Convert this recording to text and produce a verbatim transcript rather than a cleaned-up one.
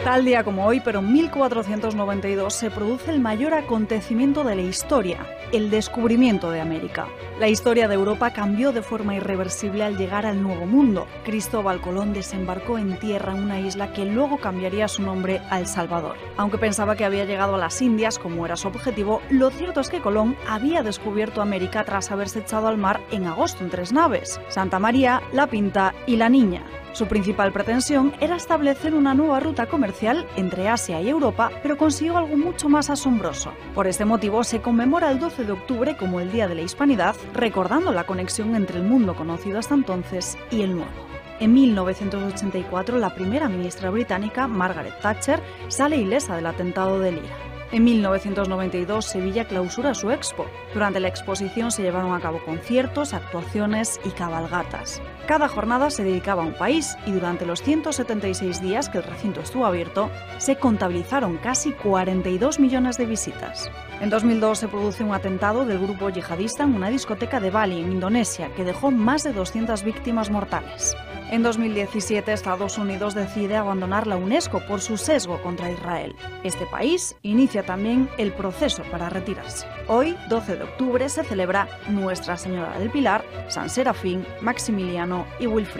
Tal día como hoy, pero en mil cuatrocientos noventa y dos, se produce el mayor acontecimiento de la historia, el descubrimiento de América. La historia de Europa cambió de forma irreversible al llegar al Nuevo Mundo. Cristóbal Colón desembarcó en tierra en una isla que luego cambiaría su nombre a El Salvador. Aunque pensaba que había llegado a las Indias, como era su objetivo, lo cierto es que Colón había descubierto América tras haberse echado al mar en agosto en tres naves: Santa María, La Pinta y La Niña. Su principal pretensión era establecer una nueva ruta comercial entre Asia y Europa, pero consiguió algo mucho más asombroso. Por este motivo se conmemora el doce de octubre como el Día de la Hispanidad, recordando la conexión entre el mundo conocido hasta entonces y el nuevo. En mil novecientos ochenta y cuatro, la primera ministra británica, Margaret Thatcher, sale ilesa del atentado de Lira. En mil novecientos noventa y dos, Sevilla clausura su expo. Durante la exposición se llevaron a cabo conciertos, actuaciones y cabalgatas. Cada jornada se dedicaba a un país y durante los ciento setenta y seis días que el recinto estuvo abierto, se contabilizaron casi cuarenta y dos millones de visitas. En dos mil dos se produce un atentado del grupo yihadista en una discoteca de Bali, en Indonesia, que dejó más de doscientas víctimas mortales. En dos mil diecisiete, Estados Unidos decide abandonar la UNESCO por su sesgo contra Israel. Este país inicia también el proceso para retirarse. Hoy, doce de octubre, se celebra Nuestra Señora del Pilar, San Serafín, Maximiliano y Wilfrido.